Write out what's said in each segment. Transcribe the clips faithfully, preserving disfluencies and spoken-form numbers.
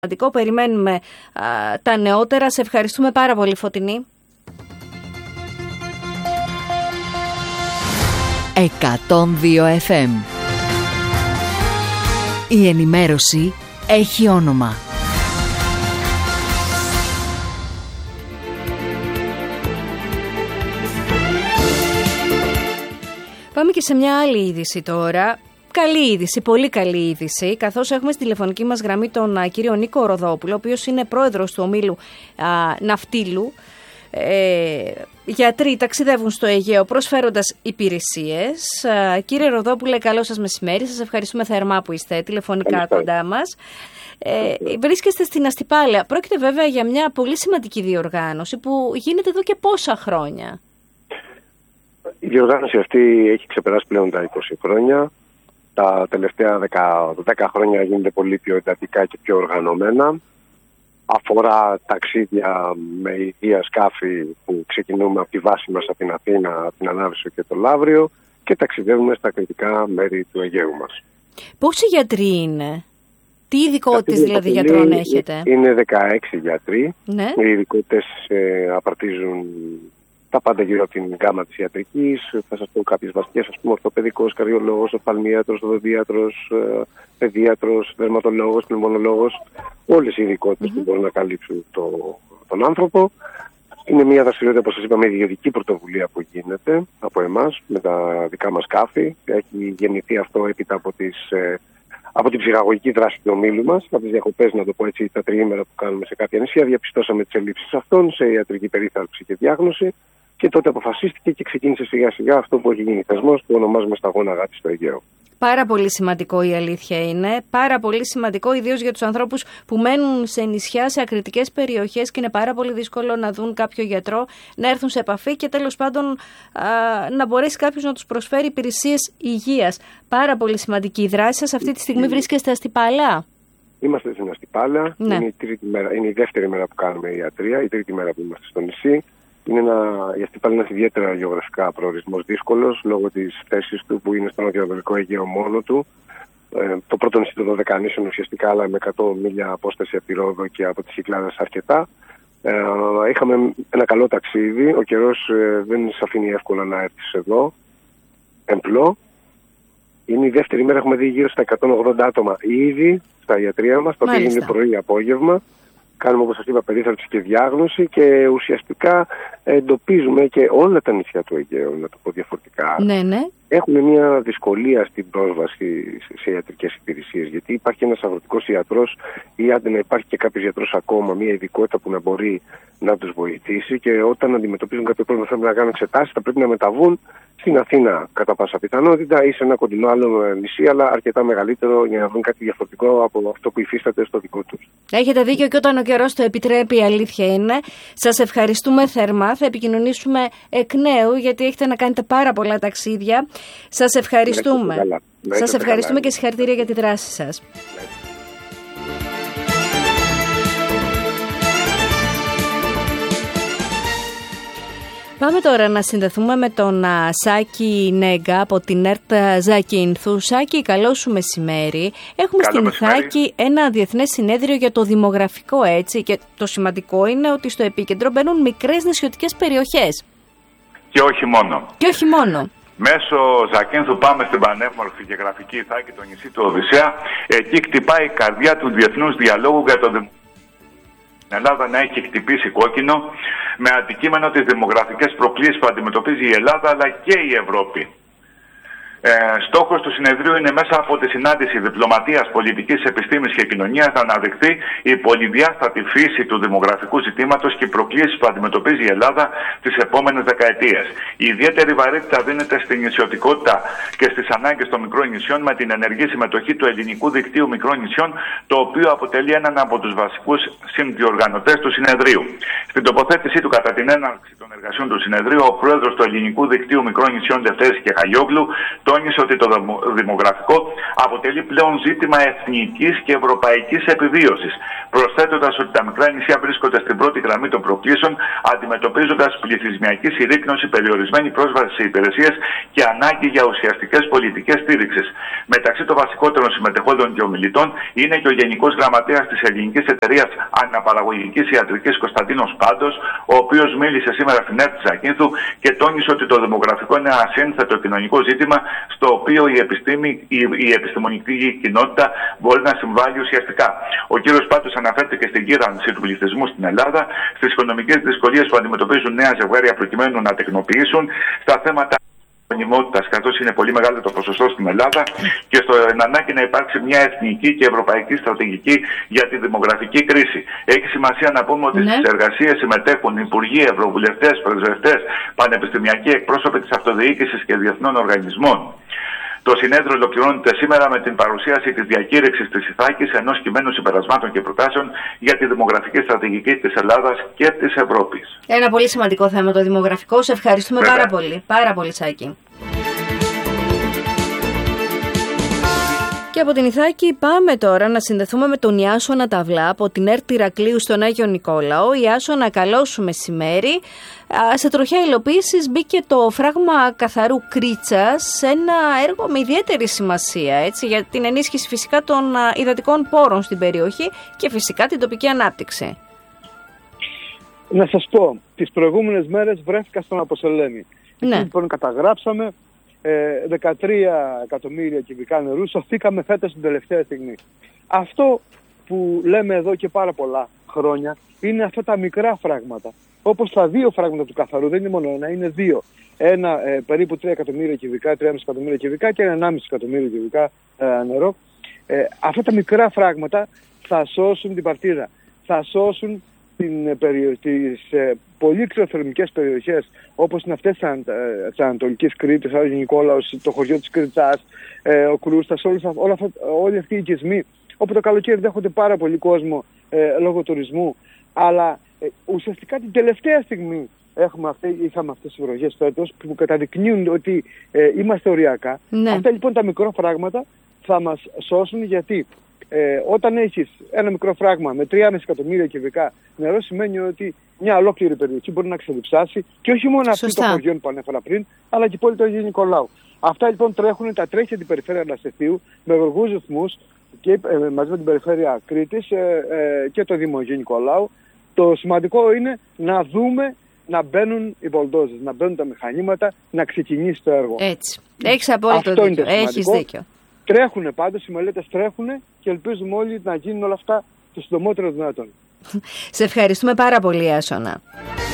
Περιμένουμε α, τα νεότερα. Σε ευχαριστούμε πάρα πολύ, Φωτεινή. εκατόν δύο εφ εμ. Η ενημέρωση έχει όνομα. Πάμε και σε μια άλλη είδηση τώρα. Καλή είδηση, πολύ καλή είδηση, καθώς έχουμε στη τηλεφωνική μας γραμμή τον α, κύριο Νίκο Ροδόπουλο, ο οποίος είναι πρόεδρος του ομίλου α, Ναυτίλου. Ε, γιατροί ταξιδεύουν στο Αιγαίο προσφέροντας υπηρεσίες. Α, κύριε Ροδόπουλε, καλό σας μεσημέρι. Σας ευχαριστούμε θερμά που είστε τηλεφωνικά Ευχαριστώ. κοντά μας. Ε, βρίσκεστε στην Αστυπάλαια. Πρόκειται βέβαια για μια πολύ σημαντική διοργάνωση που γίνεται εδώ και πόσα χρόνια. Η διοργάνωση αυτή έχει ξεπεράσει πλέον τα είκοσι χρόνια. Τα τελευταία δέκα χρόνια γίνεται πολύ πιο εντατικά και πιο οργανωμένα. Αφορά ταξίδια με ιδία σκάφη που ξεκινούμε από τη βάση μας από την Αθήνα, από την Ανάβησο και το Λαύριο και ταξιδεύουμε στα κριτικά μέρη του Αιγαίου μας. Πόσοι γιατροί είναι? Τι ειδικότητες δηλαδή γιατρών έχετε? Είναι δεκαέξι γιατροί. Ναι. Οι ειδικότητες ε, απαρτίζουν τα πάντα γύρω από την γκάμα της ιατρικής. Θα σας πω κάποιες βασικές, ας πούμε, ορθοπαιδικός, καρδιολόγος, οφθαλμίατρος, οδοντίατρος, παιδίατρος, δερματολόγος, πνευμονολόγος. Όλες οι ειδικότητες mm-hmm. που μπορούν να καλύψουν το, τον άνθρωπο. Είναι μια δραστηριότητα, όπως σας είπαμε, ιδιωτική πρωτοβουλία που γίνεται από εμάς, με τα δικά μας σκάφη. Έχει γεννηθεί αυτό έπειτα από, τις, ε, από την ψυχαγωγική δράση του ομίλου μας, από τις διακοπές, να το πω έτσι, τα τριήμερα που κάνουμε σε κάποια νησιά. Διαπιστώσαμε τις ελλείψεις αυτών σε ιατρική περίθαλψη και διάγνωση. Και τότε αποφασίστηκε και ξεκίνησε σιγά σιγά αυτό που έχει γίνει θεσμός που ονομάζουμε Σταγόνα Αγάπη στο Αιγαίο. Πάρα πολύ σημαντικό, η αλήθεια είναι. Πάρα πολύ σημαντικό, ιδίως για τους ανθρώπους που μένουν σε νησιά, σε ακριτικές περιοχές και είναι πάρα πολύ δύσκολο να δουν κάποιο γιατρό, να έρθουν σε επαφή και τέλος πάντων α, να μπορέσει κάποιος να τους προσφέρει υπηρεσίες υγείας. Πάρα πολύ σημαντική η δράση σας. Αυτή τη στιγμή βρίσκεστε Αστυπάλαια. Είμαστε στην Αστυπάλαια. Ναι. Είναι, η τρίτη μέρα, είναι η δεύτερη μέρα που κάνουμε ιατρία, η τρίτη μέρα που είμαστε στο νησί. Είναι ένα, η Αστυπάλαια είναι ένας ιδιαίτερα γεωγραφικά προορισμός δύσκολος λόγω της θέσης του που είναι στο νοτιοανατολικό Αιγαίο μόνο του. Ε, το πρώτο νησί των δώδεκα νήσων ουσιαστικά, αλλά με εκατό μίλια απόσταση από τη Ρόδο και από τις Κυκλάδες αρκετά. Ε, είχαμε ένα καλό ταξίδι. Ο καιρός ε, δεν σε αφήνει εύκολα να έρθεις εδώ. Εμπλό. Είναι η δεύτερη μέρα, έχουμε δει γύρω στα εκατόν ογδόντα άτομα ήδη στα ιατρία μας, το οποίο είναι πρωί-απόγευμα. Κάνουμε, όπως σας είπα, περίθαλψη και διάγνωση και ουσιαστικά εντοπίζουμε και όλα τα νησιά του Αιγαίου, να το πω διαφορετικά. Ναι, ναι. Έχουν μια δυσκολία στην πρόσβαση σε ιατρικές υπηρεσίες, γιατί υπάρχει ένας αγροτικός ιατρός ή άντε να υπάρχει και κάποιος γιατρός ακόμα, μια ειδικότητα που να μπορεί να τους βοηθήσει και όταν αντιμετωπίζουν κάποιο πρόβλημα, θέλουν να κάνουν εξετάσεις, θα πρέπει να μεταβούν στην Αθήνα κατά πάσα πιθανότητα ή σε ένα κοντινό άλλο νησί, αλλά αρκετά μεγαλύτερο για να βρουν κάτι διαφορετικό από αυτό που υφίσταται στο δικό τους. Έχετε δίκιο και όταν ο καιρός το επιτρέπει, η αλήθεια είναι. Σας ευχαριστούμε θερμά. Θα επικοινωνήσουμε εκ νέου, γιατί έχετε να κάνετε πάρα πολλά ταξίδια. Σας ευχαριστούμε. Σας ευχαριστούμε και συγχαρητήρια για τη δράση σας. Πάμε τώρα να συνδεθούμε με τον α, Σάκη Νέγκα από την ΕΡΤ Ζακίνθου. Σάκη, καλό σου μεσημέρι. Έχουμε Καλό στην μεσημέρι. Ιθάκη ένα διεθνές συνέδριο για το δημογραφικό, έτσι, και το σημαντικό είναι ότι στο επίκεντρο μπαίνουν μικρές νησιωτικές περιοχές. Και όχι μόνο. Και όχι μόνο. Μέσω Ζακίνθου πάμε στην πανέμορφη και γραφική Ιθάκη, το νησί του Οδυσσέα. Εκεί χτυπάει η καρδιά του διεθνούς διαλόγου για το δημογραφικό. Η Ελλάδα να έχει χτυπήσει κόκκινο με αντικείμενο τις δημογραφικές προκλήσεις που αντιμετωπίζει η Ελλάδα αλλά και η Ευρώπη. Ε, στόχος του συνεδρίου είναι μέσα από τη συνάντηση διπλωματίας, πολιτικής, επιστήμης και κοινωνίας να αναδειχθεί η πολυδιάστατη φύση του δημογραφικού ζητήματος και οι προκλήσεις που αντιμετωπίζει η Ελλάδα τις επόμενες δεκαετίες. Η ιδιαίτερη βαρύτητα δίνεται στην νησιωτικότητα και στις ανάγκες των μικρών νησιών με την ενεργή συμμετοχή του ελληνικού δικτύου μικρών νησιών, το οποίο αποτελεί έναν από τους βασικούς συνδιοργανωτές του συνεδρίου. Στην τοποθέτησή του κατά την έναρξη των εργασιών του συνεδρίου, ο πρόεδρος του ελληνικού δικτύου μικρών νησιών Δευτέρης και Χαγιόγλου τόνισε ότι το δημογραφικό αποτελεί πλέον ζήτημα εθνικής και ευρωπαϊκής επιβίωσης, προσθέτοντας ότι τα μικρά νησιά βρίσκονται στην πρώτη γραμμή των προκλήσεων, αντιμετωπίζοντας πληθυσμιακή συρρίκνωση, περιορισμένη πρόσβαση σε υπηρεσίες και ανάγκη για ουσιαστικές πολιτικές στήριξης. Μεταξύ των βασικότερων συμμετεχόντων και ομιλητών είναι και ο Γενικός Γραμματέας της Ελληνικής Εταιρείας Αναπαραγωγικής Ιατρικής Κωνσταντίνος Πάντος, ο οποίος μίλησε σήμερα στην ΕΡΤ Ζακίνθου και τόνισε ότι το δημογραφικό είναι ένα σύνθετο κοινωνικό ζήτημα στο οποίο η, επιστήμη, η, η επιστημονική κοινότητα μπορεί να συμβάλλει ουσιαστικά. Ο κύριος Πάντος αναφέρθηκε στην γύρανση του πληθυσμού στην Ελλάδα, στις οικονομικές δυσκολίες που αντιμετωπίζουν νέα ζευγάρια προκειμένου να τεκνοποιήσουν, στα θέματα γονιμότητας, καθώς είναι πολύ μεγάλο το ποσοστό στην Ελλάδα, και στο ανάγκη να υπάρξει μια εθνική και ευρωπαϊκή στρατηγική για τη δημογραφική κρίση. Έχει σημασία να πούμε ότι ναι. στις εργασίες συμμετέχουν υπουργοί, ευρωβουλευτές, πρεσβευτές, πανεπιστημιακοί, εκπρόσωποι της αυτοδιοίκησης και διεθνών οργανισμών. Το συνέδριο ολοκληρώνεται σήμερα με την παρουσίαση της διακήρυξης της Ιθάκης, ενός κειμένου συμπερασμάτων και προτάσεων για τη δημογραφική στρατηγική της Ελλάδας και της Ευρώπης. Ένα πολύ σημαντικό θέμα το δημογραφικό. Σε ευχαριστούμε Βέβαια. πάρα πολύ. Πάρα πολύ, Σάκη. Και από την Ιθάκη πάμε τώρα να συνδεθούμε με τον Ιάσονα Ταυλά από την ΕΡΤ Ηρακλείου στον Άγιο Νικόλαο. Ιάσονα, καλό σου μεσημέρι. Σε τροχιά υλοποίησης μπήκε το φράγμα καθαρού Κρίτσας σε ένα έργο με ιδιαίτερη σημασία, έτσι, για την ενίσχυση φυσικά των υδατικών πόρων στην περιοχή και φυσικά την τοπική ανάπτυξη. Να σας πω, τις προηγούμενες μέρες βρέθηκα στον Αποσελένη. Ναι. Εκεί λοιπόν καταγράψαμε δεκατρία εκατομμύρια κυβικά νερού, σωθήκαμε φέτος την τελευταία στιγμή. Αυτό που λέμε εδώ και πάρα πολλά χρόνια είναι αυτά τα μικρά φράγματα. Όπως τα δύο φράγματα του καθαρού, δεν είναι μόνο ένα, είναι δύο. Ένα ε, περίπου τρία εκατομμύρια κυβικά, τρία κόμμα πέντε εκατομμύρια κυβικά και ένα ενάμιση εκατομμύριο κυβικά ε, νερό. Ε, αυτά τα μικρά φράγματα θα σώσουν την Παρτίδα, θα σώσουν την, περιο... τις ε, πολύ ξεροθερμικές περιοχές όπως είναι αυτές της Ανατολικής Κρήτης, ο Άγιος Νικόλαος, το χωριό της Κριτσάς, ε, ο Κρούστας, όλους, όλα αυτά, όλοι αυτοί οι οικισμοί όπου το καλοκαίρι δέχονται πάρα πολύ κόσμο ε, λόγω τουρισμού, αλλά ε, ουσιαστικά την τελευταία στιγμή έχουμε αυτή, είχαμε αυτές τις βροχές φέτος που καταδεικνύουν ότι ε, είμαστε οριακά. Ναι. Αυτά λοιπόν τα μικρά φράγματα θα μας σώσουν, γιατί ε, όταν έχεις ένα μικρό φράγμα με τρία κόμμα πέντε εκατομμύρια κυβικά νερό, σημαίνει ότι μια ολόκληρη περιοχή μπορεί να ξεδιψάσει, και όχι μόνο αυτή των χωριών που ανέφερα πριν, αλλά και η πόλη του Αγίου Νικολάου. Αυτά λοιπόν τρέχουν, τα τρέχει την περιφέρεια Αναστεθείου με γοργούς ρυθμούς και ε, μαζί με την περιφέρεια Κρήτης ε, ε, και το Δήμο Αγίου Νικολάου. Το σημαντικό είναι να δούμε να μπαίνουν οι μπολντόζες, να μπαίνουν τα μηχανήματα, να ξεκινήσει το έργο. Έτσι. Έχεις απόλυτο δίκιο. Έχεις δίκιο. Τρέχουνε πάντως, οι μελέτες τρέχουνε και ελπίζουμε όλοι να γίνουν όλα αυτά το συντομότερο δυνατόν. Σε ευχαριστούμε πάρα πολύ, Άσονα.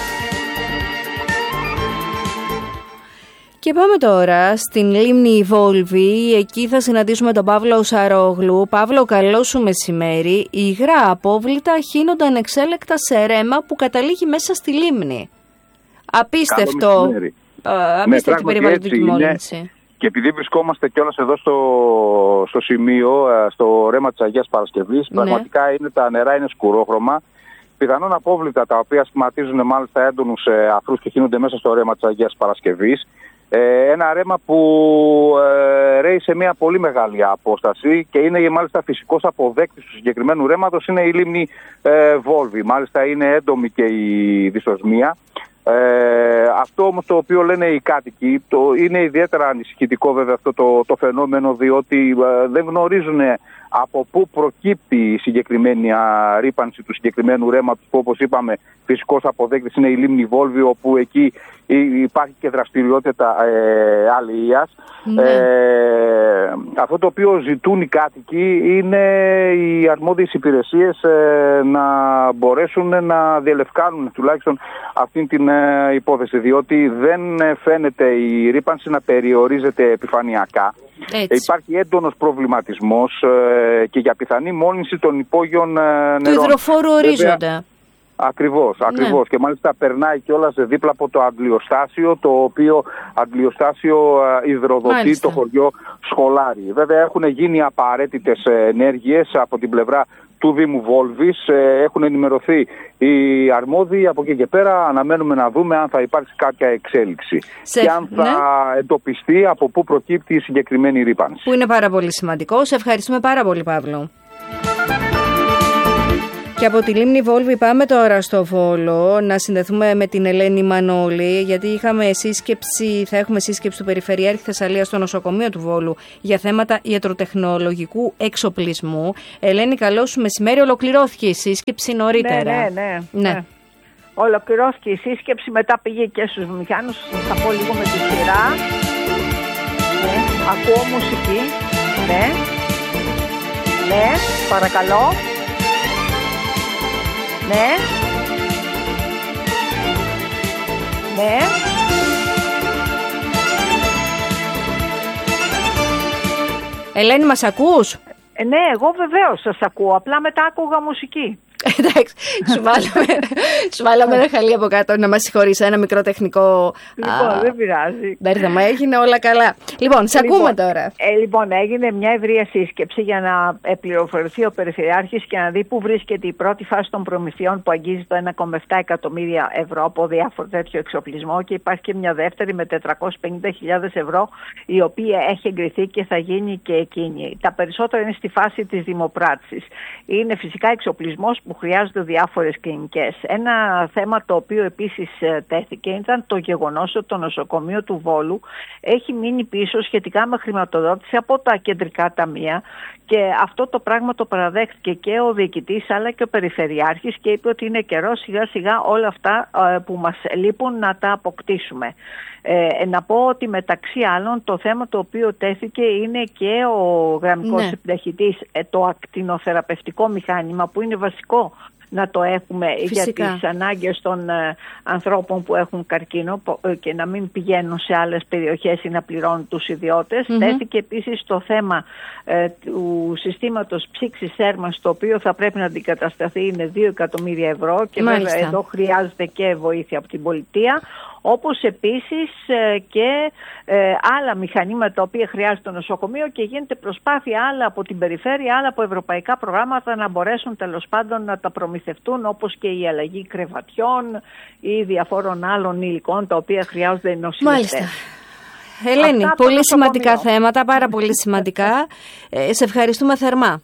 Και πάμε τώρα στην λίμνη Βόλβη. Εκεί θα συναντήσουμε τον Παύλο Σαρόγλου. Παύλο, καλό σου μεσημέρι. Οι υγρά απόβλητα χύνονται ανεξέλεκτα σε ρέμα που καταλήγει μέσα στη λίμνη. Απίστευτο. Απίστευτη περιβαλλοντική μόλυνση. Και επειδή βρισκόμαστε κιόλας εδώ στο, στο σημείο, στο ρέμα της Αγίας Παρασκευής, ναι. Πραγματικά είναι, τα νερά είναι σκουρόχρωμα. Πιθανόν απόβλητα τα οποία σχηματίζουν μάλιστα έντονους ε, αφρούς και χύνονται μέσα στο ρέμα της Αγίας Παρασκευής. Ε, ένα ρέμα που ε, ρέει σε μια πολύ μεγάλη απόσταση και είναι μάλιστα φυσικός αποδέκτης του συγκεκριμένου ρέματος είναι η λίμνη ε, Βόλβη. Μάλιστα είναι έντομη και η δυσοσμία. Ε, αυτό όμως το οποίο λένε οι κάτοικοι, το, είναι ιδιαίτερα ανησυχητικό βέβαια αυτό το, το φαινόμενο, διότι ε, δεν γνωρίζουν από πού προκύπτει η συγκεκριμένη α, ρύπανση του συγκεκριμένου ρέματος, που όπως είπαμε φυσικός αποδέκτης είναι η λίμνη Βόλβη, όπου εκεί υπάρχει και δραστηριότητα ε, αλληλείας. Ναι. Ε, αυτό το οποίο ζητούν οι κάτοικοι είναι οι αρμόδιες υπηρεσίες ε, να μπορέσουν να διελευκάνουν τουλάχιστον αυτή την ε, υπόθεση, διότι δεν φαίνεται η ρύπανση να περιορίζεται επιφανειακά. Έτσι. Υπάρχει έντονος προβληματισμός ε, και για πιθανή μόλυνση των υπόγειων ε, νερών. Του υδροφόρου ορίζοντα. Ακριβώς, ακριβώς. Ναι. Και μάλιστα περνάει κιόλας δίπλα από το αντλιοστάσιο, το οποίο αντλιοστάσιο ε, υδροδοτεί μάλιστα το χωριό Σχολάρι. Βέβαια έχουν γίνει απαραίτητες ενέργειες από την πλευρά του Δήμου Βόλβης. Ε, έχουν ενημερωθεί οι αρμόδιοι. Από εκεί και πέρα αναμένουμε να δούμε αν θα υπάρξει κάποια εξέλιξη Σε... και αν θα ναι. εντοπιστεί από πού προκύπτει η συγκεκριμένη ρύπανση. Που είναι πάρα πολύ σημαντικό. Σε ευχαριστούμε πάρα πολύ, Παύλο. Και από τη Λίμνη Βόλβη πάμε τώρα στο Βόλο να συνδεθούμε με την Ελένη Μανώλη, γιατί είχαμε σύσκεψη, θα έχουμε σύσκεψη του Περιφερειάρχη Θεσσαλίας στο νοσοκομείο του Βόλου για θέματα ιατροτεχνολογικού εξοπλισμού. Ελένη, καλό σου μεσημέρι. Ολοκληρώθηκε η σύσκεψη νωρίτερα. Ναι, ναι, ναι. ναι. ναι. Ολοκληρώθηκε η σύσκεψη, μετά πήγε και στους μηχάνους. Θα πω λίγο με τη σειρά. Ναι. Ακούω μουσική. Ναι. Ναι, παρακαλώ. Ναι. Ναι. Ελένη, μας ακούς? Ε, ναι, εγώ βεβαίως σας ακούω. Απλά μετά άκουγα μουσική. Εντάξει, σου βάλαμε, σου βάλαμε ένα χαλί από κάτω να μας συγχωρείς, ένα μικρό τεχνικό. Λοιπόν, α, δεν πειράζει. Μπέρδεμα, έγινε όλα καλά. Λοιπόν, σε λοιπόν, ακούμε τώρα. Ε, λοιπόν, έγινε μια ευρεία σύσκεψη για να πληροφορηθεί ο Περιφερειάρχης και να δει πού βρίσκεται η πρώτη φάση των προμηθειών που αγγίζει το ένα κόμμα επτά εκατομμύρια ευρώ από διάφορο τέτοιο εξοπλισμό, και υπάρχει και μια δεύτερη με τετρακόσιες πενήντα χιλιάδες ευρώ, η οποία έχει εγκριθεί και θα γίνει και εκείνη. Τα περισσότερα είναι στη φάση της δημοπράτησης. Είναι φυσικά εξοπλισμός που χρειάζονται διάφορες κλινικές. Ένα θέμα το οποίο επίσης τέθηκε ήταν το γεγονός ότι το νοσοκομείο του Βόλου έχει μείνει πίσω σχετικά με χρηματοδότηση από τα κεντρικά ταμεία, και αυτό το πράγμα το παραδέχτηκε και ο διοικητής αλλά και ο Περιφερειάρχης, και είπε ότι είναι καιρό σιγά σιγά όλα αυτά που μας λείπουν να τα αποκτήσουμε. Ε, να πω ότι μεταξύ άλλων το θέμα το οποίο τέθηκε είναι και ο γραμμικός ναι. επιταχυτής, το ακτινοθεραπευτικό μηχάνημα, που είναι βασικό να το έχουμε Φυσικά. για τις ανάγκες των ε, ανθρώπων που έχουν καρκίνο ε, και να μην πηγαίνουν σε άλλες περιοχές ή να πληρώνουν τους ιδιώτες. Mm-hmm. Τέθηκε επίσης το θέμα ε, του συστήματος ψήξης θέρμανσης, το οποίο θα πρέπει να αντικατασταθεί, είναι δύο εκατομμύρια ευρώ, και Μάλιστα. βέβαια εδώ χρειάζεται και βοήθεια από την πολιτεία. Όπως επίσης ε, και ε, άλλα μηχανήματα τα οποία χρειάζεται το νοσοκομείο, και γίνεται προσπάθεια άλλα από την περιφέρεια, άλλα από ευρωπαϊκά προγράμματα να μπορέσουν τέλος πάντων να τα προμηθευτούν, όπως και η αλλαγή κρεβατιών ή διαφόρων άλλων υλικών τα οποία χρειάζονται οι νοσηλευτές. Μάλιστα. Ελένη, Αυτά πολύ σημαντικά θέματα, πάρα πολύ σημαντικά. Ε, σε ευχαριστούμε θερμά.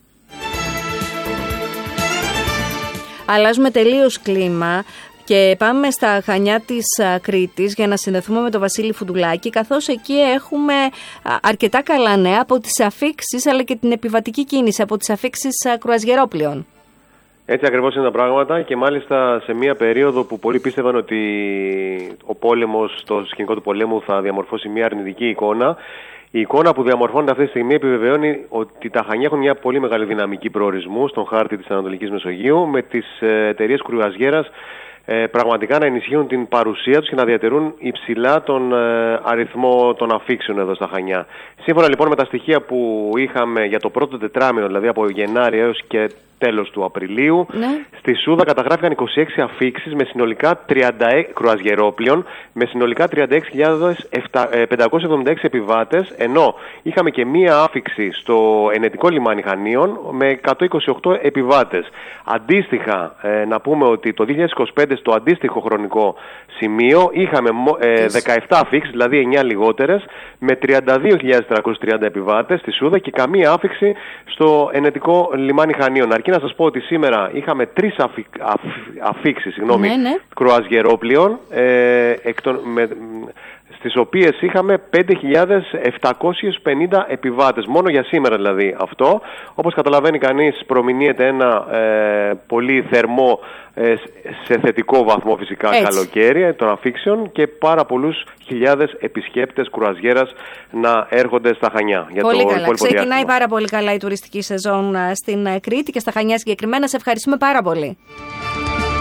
Αλλάζουμε τελείως κλίμα και πάμε στα Χανιά της Κρήτης για να συνδεθούμε με τον Βασίλη Φουντουλάκη, καθώς εκεί έχουμε αρκετά καλά νέα από τις αφίξεις αλλά και την επιβατική κίνηση από τις αφίξεις κρουαζιερόπλοιων. Έτσι ακριβώς είναι τα πράγματα, και μάλιστα σε μια περίοδο που πολλοί πίστευαν ότι ο πόλεμος, το σκηνικό του πολέμου θα διαμορφώσει μια αρνητική εικόνα. Η εικόνα που διαμορφώνεται αυτή τη στιγμή επιβεβαιώνει ότι τα Χανιά έχουν μια πολύ μεγάλη δυναμική προορισμού στον χάρτη της Ανατολικής Μεσογείου, με τις εταιρείες κρουαζιέρας ε, πραγματικά να ενισχύουν την παρουσία τους και να διατηρούν υψηλά τον ε, αριθμό των αφίξεων εδώ στα Χανιά. Σύμφωνα λοιπόν με τα στοιχεία που είχαμε για το πρώτο τετράμινο, δηλαδή από Γενάρη έως και τέλος του Απριλίου, ναι. στη Σούδα καταγράφηκαν είκοσι έξι αφίξεις με συνολικά τριάντα κρουαζιερόπλοιων, με συνολικά τριάντα έξι χιλιάδες πεντακόσιοι εβδομήντα έξι επιβάτες, ενώ είχαμε και μία άφιξη στο ενετικό λιμάνι Χανίων με εκατόν είκοσι οκτώ επιβάτες. Αντίστοιχα, ε, να πούμε ότι το δύο χιλιάδες είκοσι πέντε στο αντίστοιχο χρονικό σημείο είχαμε ε, δεκαεπτά αφίξεις, δηλαδή εννιά λιγότερες, με τριάντα δύο χιλιάδες τριακόσιους τριάντα επιβάτες στη Σούδα και καμία άφιξη στο ενετικό λιμάνι Χανίων. Αρκεί να σας πω ότι σήμερα είχαμε τρεις αφι, αφ, αφίξεις συγγνώμη, ναι, ναι. κρουαζιερόπλοιων, ε, εκ των, με, στις οποίες είχαμε πέντε χιλιάδες επτακόσιους πενήντα επιβάτες, μόνο για σήμερα δηλαδή αυτό. Όπως καταλαβαίνει κανείς, προμηνύεται ένα ε, πολύ θερμό, ε, σε θετικό βαθμό φυσικά, Έτσι. καλοκαίρι των αφίξεων, και πάρα πολλούς χιλιάδες επισκέπτες κρουαζιέρας να έρχονται στα Χανιά. Για πολύ το καλά. Ξεκινάει διάστημα. πάρα πολύ καλά η τουριστική σεζόν στην Κρήτη και στα Χανιά συγκεκριμένα. Σε ευχαριστούμε πάρα πολύ.